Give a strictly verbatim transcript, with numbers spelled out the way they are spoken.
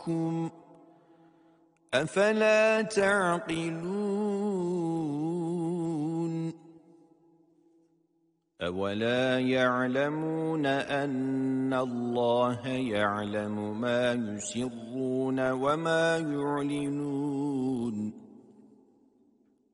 أفلا تعقلون أولا يعلمون أن الله يعلم ما يسرون وما يعلنون